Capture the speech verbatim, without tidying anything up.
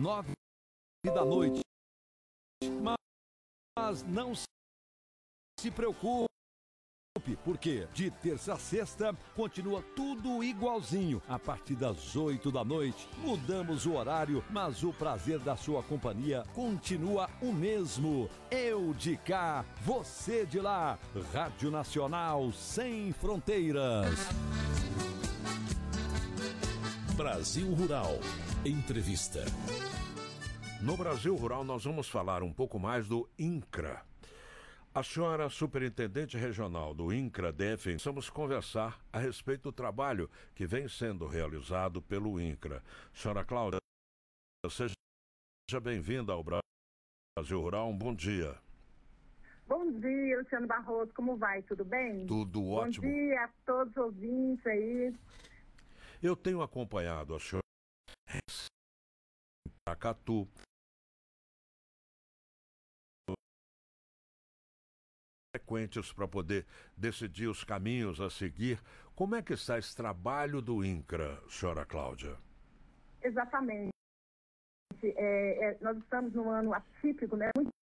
nove da noite. Mas não se preocupe, porque de terça a sexta continua tudo igualzinho. A partir das oito da noite, mudamos o horário, mas o prazer da sua companhia continua o mesmo. Eu de cá, você de lá. Rádio Nacional Sem Fronteiras. Brasil Rural. Entrevista. No Brasil Rural, nós vamos falar um pouco mais do INCRA. A senhora superintendente regional do INCRA D F, vamos conversar a respeito do trabalho que vem sendo realizado pelo INCRA. Senhora Cláudia, seja bem-vinda ao Brasil Rural, um bom dia. Bom dia, Luciano Barroso, como vai? Tudo bem? Tudo ótimo. Bom dia a todos os ouvintes aí. Eu tenho acompanhado a senhora em Paracatu, frequentes para poder decidir os caminhos a seguir. Como é que está esse trabalho do INCRA, senhora Cláudia? Exatamente. É, é, nós estamos num ano atípico, né? Muito